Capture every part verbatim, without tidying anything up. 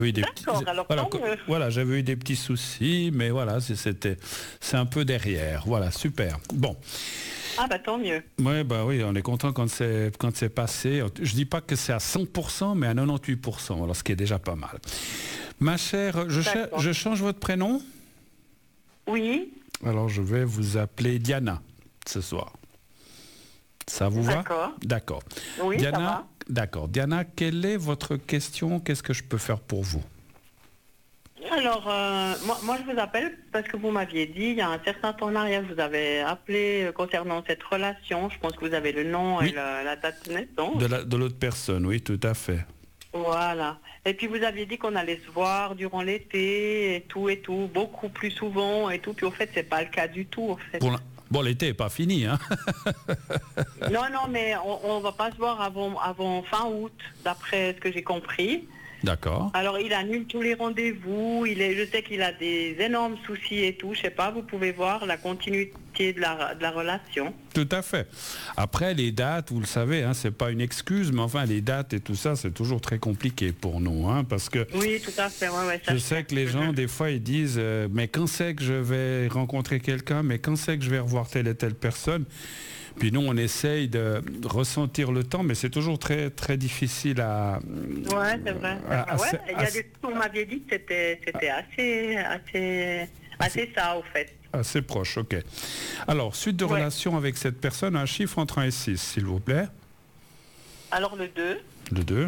eu des petits, D'accord, alors voilà, tant mieux. voilà, j'avais eu des petits soucis, mais voilà, c'est- c'était, c'est un peu derrière. Voilà, super. Bon. Ah bah tant mieux. Ouais, bah oui, on est content quand c'est quand c'est passé. Je dis pas que c'est à cent pour cent, mais à quatre-vingt-dix pour cent, alors ce qui est déjà pas mal. Ma chère, je, cha- D'accord. je change votre prénom. Oui, Alors je vais vous appeler Diana ce soir. Ça vous va? d'accord. D'accord. Oui, ça Diana, va. d'accord. Diana, quelle est votre question? Qu'est-ce que je peux faire pour vous? Alors, euh, moi, moi, je vous appelle parce que vous m'aviez dit, il y a un certain temps en arrière, je vous avez appelé euh, concernant cette relation. Je pense que vous avez le nom Oui. et la, la date de naissance. De la- de l'autre personne, oui, tout à fait. Voilà. Et puis, vous aviez dit qu'on allait se voir durant l'été et tout et tout, beaucoup plus souvent et tout. Puis, au fait, c'est pas le cas du tout, au fait. Pour la- Bon, l'été n'est pas fini, hein? Non, non, mais on, on va pas se voir avant, avant fin août, d'après ce que j'ai compris. D'accord. Alors, il annule tous les rendez-vous. Il est, je sais qu'il a des énormes soucis et tout. Je sais pas, vous pouvez voir la continuité de la, de la relation. Tout à fait. Après, les dates, vous le savez, hein, c'est pas une excuse, mais enfin, les dates et tout ça, c'est toujours très compliqué pour nous, hein, parce que Oui, tout à fait. Ouais, ouais, ça je sais que les gens, des fois, ils disent, euh, mais quand c'est que je vais rencontrer quelqu'un, mais quand c'est que je vais revoir telle et telle personne? Puis nous, on essaye de ressentir le temps, mais c'est toujours très, très difficile à... Ouais, c'est vrai. à- à- ouais, il y a à- des on m'avait dit que c'était, c'était assez, assez, assez ça, au fait. Assez proche, ok. Alors, suite de Ouais. relation avec cette personne, un chiffre entre un et six, s'il vous plaît. Alors, le deux. Le deux.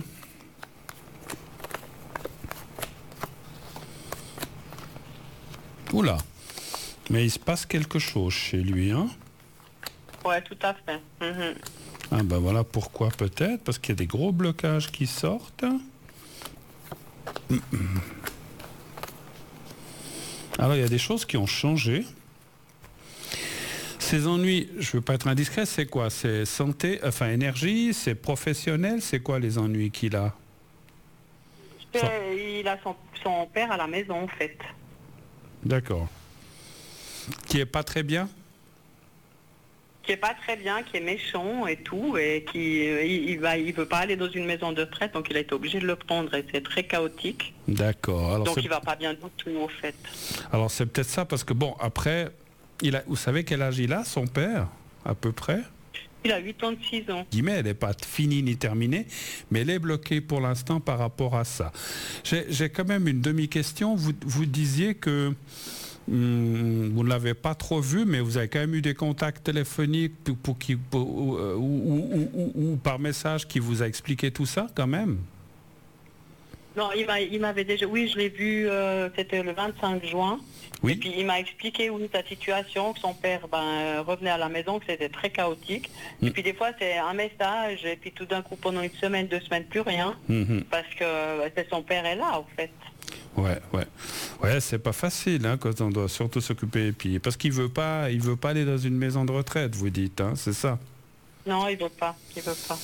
Oula. Mais il se passe quelque chose chez lui, hein? Ouais, tout à fait. Mhm. Ah ben voilà pourquoi peut-être, parce qu'il y a des gros blocages qui sortent. Mm, mm. Alors il y a des choses qui ont changé. Ces ennuis, je ne veux pas être indiscret, c'est quoi? C'est santé, enfin énergie, c'est professionnel, c'est quoi les ennuis qu'il a? Ça- Et il a son, son père à la maison, en fait. D'accord. Qui est pas très bien? Qui est pas très bien, qui est méchant et tout, et qui euh, il, il va, il veut pas aller dans une maison de retraite, donc il a été obligé de le prendre, et c'est très chaotique. D'accord. Alors Donc c'est il va pas bien du tout, au fait. alors c'est peut-être ça, parce que bon, après, il a, vous savez quel âge il a, son père, à peu près? Il a quatre-vingt-six ans. Guillemets, elle n'est pas finie ni terminée, mais elle est bloquée pour l'instant par rapport à ça. J'ai j'ai quand même une demi-question. Vous, vous disiez que hum, vous ne l'avez pas trop vu, mais vous avez quand même eu des contacts téléphoniques pour, pour qui, pour- ou, ou- ou- ou- ou par message qui vous a expliqué tout ça quand même? Non, il m'a- il m'avait déjà... Oui, je l'ai vu, euh, c'était le vingt-cinq juin. Oui. Et puis il m'a expliqué, oui, sa situation, que son père ben, euh, revenait à la maison, que c'était très chaotique. Mm. Et puis des fois, c'est un message, et puis tout d'un coup, pendant une semaine, deux semaines, plus rien. Mhm. Parce que euh, c'est son père est là, en fait. Ouais, ouais, ouais, c'est pas facile hein, quand on doit surtout s'occuper et puis parce qu'il veut pas, il veut pas aller dans une maison de retraite, vous dites, hein, c'est ça. Non, il veut pas, il veut pas.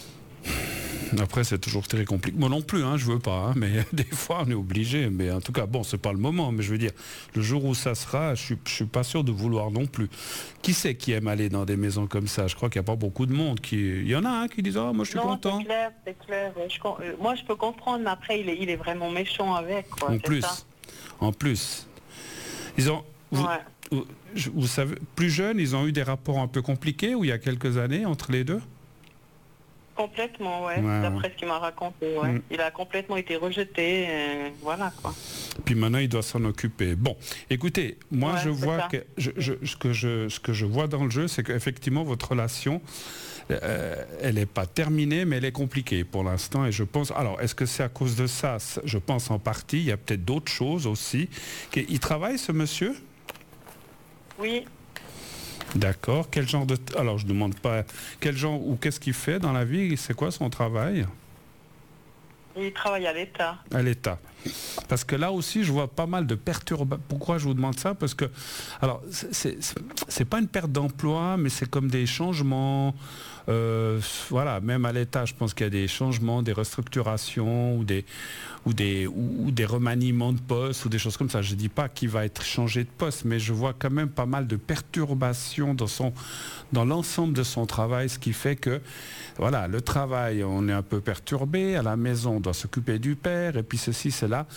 Après, c'est toujours très compliqué. Moi non plus, hein, je veux pas, hein, mais des fois, on est obligé. Mais en tout cas, bon, c'est pas le moment. Mais je veux dire, le jour où ça sera, je suis, je suis pas sûr de vouloir non plus. Qui c'est qui aime aller dans des maisons comme ça? Je crois qu'il n'y a pas beaucoup de monde qui. Il y en a un qui disent, ah, moi, je suis Non, content. c'est clair, c'est clair. Je com- euh, moi, je peux comprendre, mais après, il est, il est vraiment méchant avec, quoi. En c'est plus, ça. en plus, ils ont. Vous, Ouais. vous- je- vous savez, plus jeunes, ils ont eu des rapports un peu compliqués, ou il y a quelques années entre les deux. Complètement, ouais. Ouais, D'après ouais. ce qu'il m'a raconté, ouais. Mm. Il a complètement été rejeté, et voilà, quoi. Puis maintenant, il doit s'en occuper. Bon, écoutez, moi, Ouais, je c'est vois ça. que je, je- ce que je ce que je vois dans le jeu, c'est qu'effectivement, votre relation, euh, elle n'est pas terminée, mais elle est compliquée pour l'instant. Et je pense, alors, est-ce que c'est à cause de ça? Je pense en partie. Il y a peut-être d'autres choses aussi. Il travaille, ce monsieur? Oui, D'accord. Quel genre de... Alors, je ne demande pas quel genre ou qu'est-ce qu'il fait dans la vie. C'est quoi son travail? il travaille à l'État. À l'État. Parce que là aussi, je vois pas mal de perturbations. Pourquoi je vous demande ça? Parce que, alors, c'est- c'est c'est pas une perte d'emploi, mais c'est comme des changements. Euh, voilà, même à l'État, je pense qu'il y a des changements, des restructurations ou des, ou des, ou, ou des remaniements de postes ou des choses comme ça. Je ne dis pas qu'il va être changé de poste, mais je vois quand même pas mal de perturbations dans son, dans l'ensemble de son travail, ce qui fait que, voilà, le travail, on est un peu perturbé, à la maison, doit s'occuper du père, et puis ceci, cela.